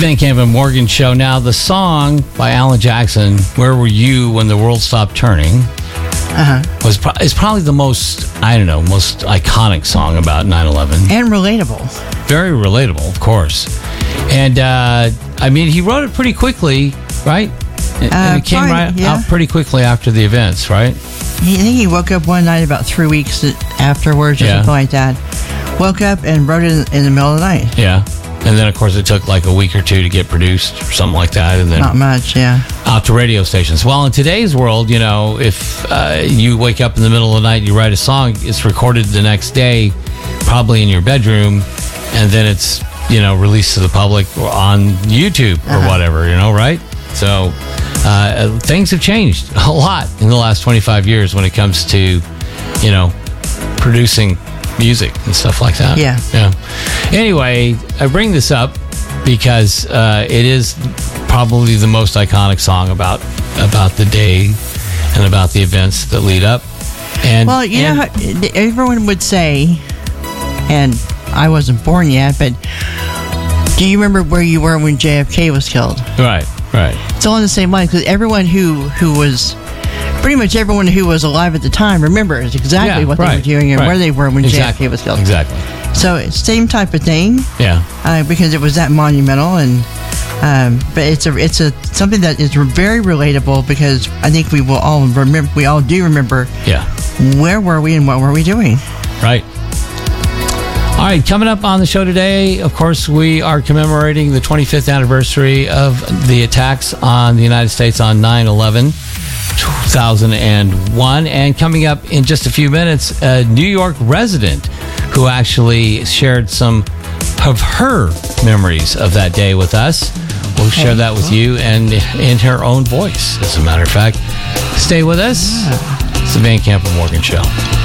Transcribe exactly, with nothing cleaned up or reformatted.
Van Camp and Morgan Show. Now, the song by Alan Jackson, Where Were You When the World Stopped Turning, Uh-huh. was pro- is probably the most, I don't know, most iconic song about nine eleven. And relatable. Very relatable, of course. And, uh, I mean, he wrote it pretty quickly, right? And Uh, it came fine, right yeah. out pretty quickly after the events, right? He, I think he woke up one night about three weeks afterwards or Yeah. something like that. Woke up and wrote it in, in the middle of the night. Yeah. And then, of course, it took like a week or two to get produced or something like that. And then Not much, yeah. out to radio stations. Well, in today's world, you know, if uh, you wake up in the middle of the night and you write a song, it's recorded the next day, probably in your bedroom, and then it's, you know, released to the public or on YouTube or Uh-huh. whatever, you know, right? So uh, things have changed a lot in the last twenty-five years when it comes to, you know, producing music and stuff like that. Yeah. Yeah. Anyway, I bring this up because uh, it is probably the most iconic song about about the day and about the events that lead up. And Well, you and, know, how, everyone would say, and I wasn't born yet, but do you remember where you were when J F K was killed? right, right, It's all in the same line because everyone who, who was, pretty much everyone who was alive at the time remembers exactly Yeah, what right, they were doing and right. where they were when J F Exactly, K was killed. exactly. So it's same type of thing Yeah, uh, because it was that monumental, and um, but it's a it's a something that is very relatable because I think we will all remember we all do remember yeah, where were we and what were we doing. right. All right, coming up on the show today, of course, we are commemorating the twenty-fifth anniversary of the attacks on the United States on nine eleven. two thousand one. And coming up in just a few minutes, a New York resident who actually shared some of her memories of that day with us. We'll share that with you and in her own voice, as a matter of fact. Stay with us. It's the Van Camp and Morgan Show.